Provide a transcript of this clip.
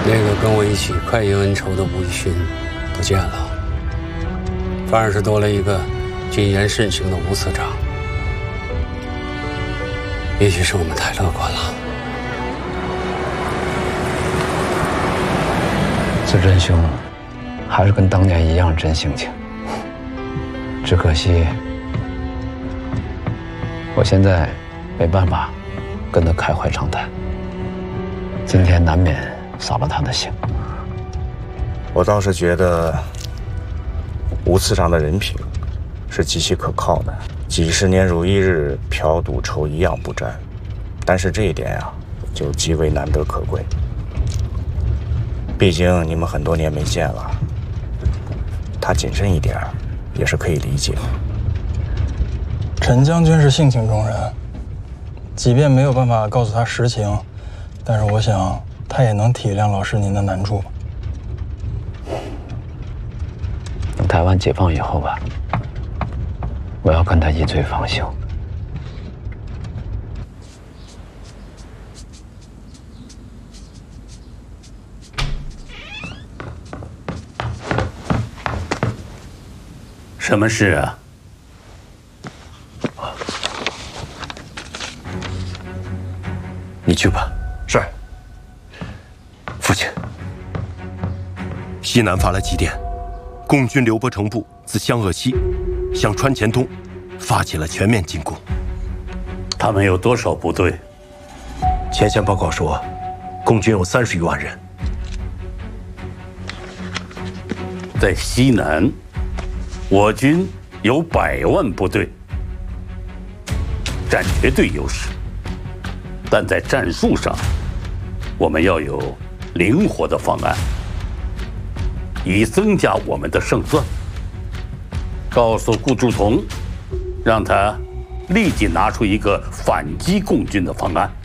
那个跟我一起快意恩仇的吴义勋不见了，反而是多了一个谨言慎行的吴次长。也许是我们太乐观了。 自珍兄还是跟当年一样真性情，只可惜我现在没办法跟他开怀畅谈，今天难免扫了他的兴。 我倒是觉得吴次长的人品是极其可靠的，几十年如一日，嫖赌抽一样不沾。但是这一点呀，就极为难得可贵。毕竟你们很多年没见了，他谨慎一点也是可以理解。 陈将军是性情中人，即便没有办法告诉他实情，但是我想他也能体谅老师您的难处。 等台湾解放以后吧，我要跟他一醉方休。 什么事啊？ 你去吧。 是。 父亲，西南发来急电，共军刘伯承部自湘鄂西向川黔东发起了全面进攻。 他们有多少部队？ 前线报告说，共军有30余万人。 在西南，我军有100万部队，占绝对优势。但在战术上，我们要有灵活的方案，以增加我们的胜算。告诉顾祝同，让他立即拿出一个反击共军的方案。